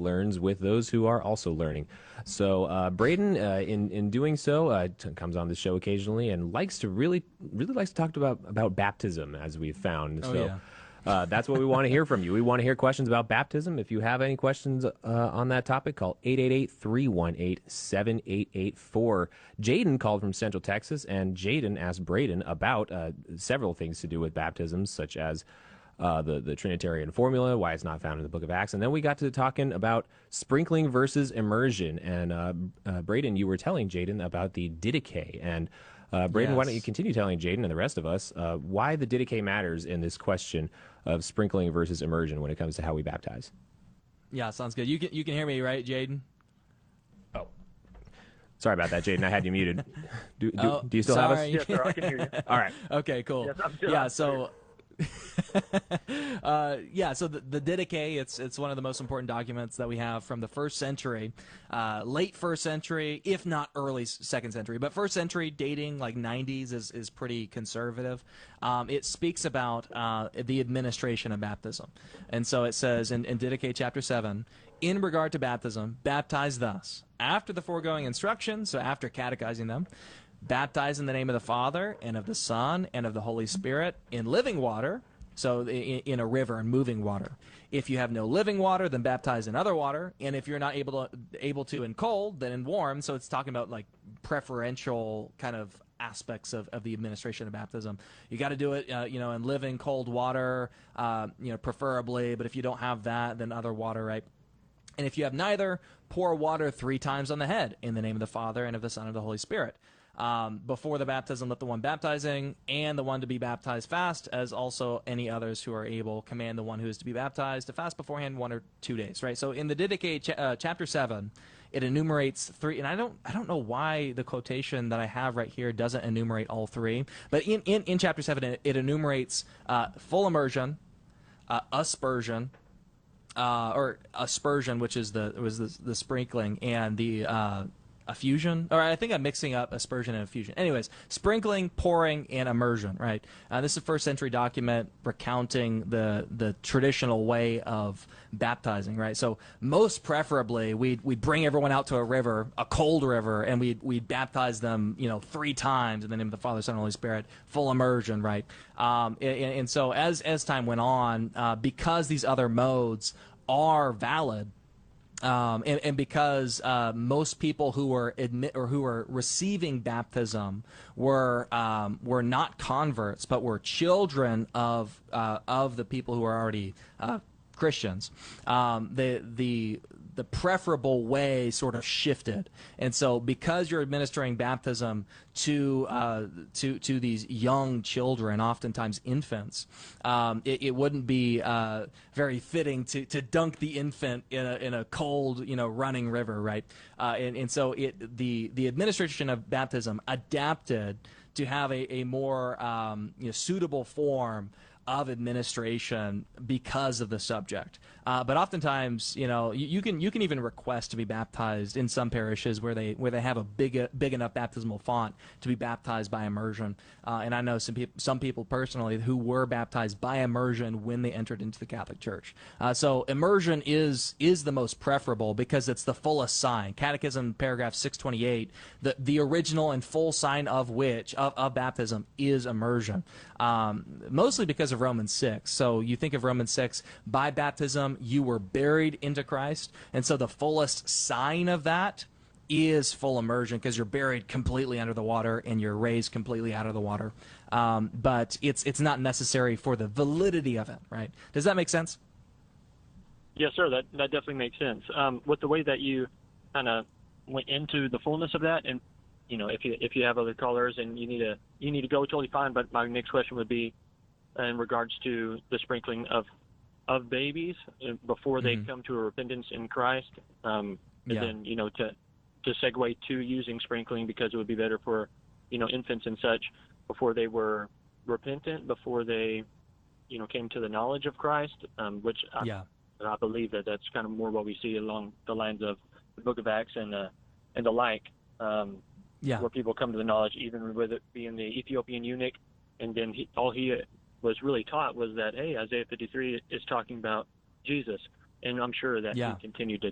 learns with those who are also learning. So Braden, in doing so, comes on the show occasionally and likes to really likes to talk about baptism, as we've found. Oh, So. yeah. That's what we want to hear from you. We want to hear questions about baptism. If you have any questions on that topic, call 888-318-7884. Jaden called from Central Texas, and Jaden asked Braden about several things to do with baptisms, such as the Trinitarian formula, why it's not found in the Book of Acts. And then we got to talking about sprinkling versus immersion. And Braden, you were telling Jaden about the Didache. And Braden, why don't you continue telling Jaden and the rest of us why the Didache matters in this question of sprinkling versus immersion when it comes to how we baptize? Yeah, sounds good. You can hear me, right, Jaden? Oh, sorry about that, Jaden. I had you muted. Do you still have us? Yes, sir. I can hear you. All right. Okay, cool. Yes, I'm still Yeah, I'm so so the Didache, it's one of the most important documents that we have from the first century, late first century, if not early second century, but first century dating like 90s is pretty conservative. It speaks about the administration of baptism, and so it says in Didache chapter 7, in regard to baptism, baptize thus after the foregoing instructions, so after catechizing them. Baptize in the name of the Father, and of the Son, and of the Holy Spirit, in living water, so in a river and moving water. If you have no living water, then baptize in other water, and if you're not able to in cold, then in warm. So it's talking about like preferential kind of aspects of the administration of baptism. You got to do it, in living cold water, preferably. But if you don't have that, then other water, right? And if you have neither, pour water 3 times on the head in the name of the Father and of the Son and of the Holy Spirit. Before the baptism, let the one baptizing and the one to be baptized fast, as also any others who are able command the one who is to be baptized to fast beforehand 1 or 2 days. Right. So in the Didache chapter 7, it enumerates 3, and I don't know why the quotation that I have right here doesn't enumerate all 3, but in chapter 7 it enumerates full immersion, aspersion. Or aspersion, which is the sprinkling, and the effusion. Or I think I'm mixing up aspersion and effusion. Anyways, sprinkling, pouring, and immersion. Right. This is a first century document recounting the traditional way of baptizing. Right. So most preferably, we'd bring everyone out to a river, a cold river, and we'd baptize them, 3 times in the name of the Father, Son, and Holy Spirit, full immersion. Right. And so as time went on, because these other modes are valid, and because most people who were who were receiving baptism were not converts, but were children of the people who are already Christians, the preferable way sort of shifted. And so because you're administering baptism to these young children, oftentimes infants, it wouldn't be very fitting to dunk the infant in a cold, running river, right? And so the administration of baptism adapted to have a more suitable form of administration because of the subject. But oftentimes, you can even request to be baptized in some parishes where they have a big enough baptismal font to be baptized by immersion. And I know some people personally who were baptized by immersion when they entered into the Catholic Church. So immersion is the most preferable because it's the fullest sign. Catechism paragraph 628, the original and full sign of which of baptism is immersion. Mostly because of Romans 6. So you think of Romans 6, by baptism you were buried into Christ, and so the fullest sign of that is full immersion because you're buried completely under the water and you're raised completely out of the water. But it's not necessary for the validity of it, right? Does that make sense? Yes, sir. That definitely makes sense. With the way that you kind of went into the fullness of that, and if you have other callers and you need to go, totally fine. But my next question would be in regards to the sprinkling of babies before they come to a repentance in Christ, and then to segue to using sprinkling because it would be better for infants and such before they were repentant, before they came to the knowledge of Christ, which I believe that's kind of more what we see along the lines of the Book of Acts and the like, where people come to the knowledge, even with it being the Ethiopian eunuch, and then all he was really taught was that, hey, Isaiah 53 is talking about Jesus, and I'm sure that he continued